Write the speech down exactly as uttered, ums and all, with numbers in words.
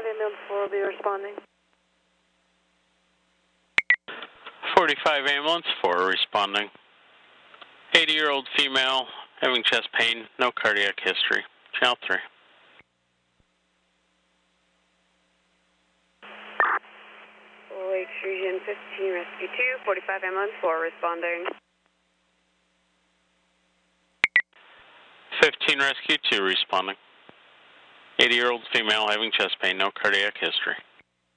forty-five ambulance four will be responding. forty-five ambulance four responding. eighty-year-old female having chest pain, no cardiac history. Channel three. Full extrusion fifteen, rescue two, forty-five ambulance four responding. fifteen rescue two responding. eighty-year-old female having chest pain, no cardiac history.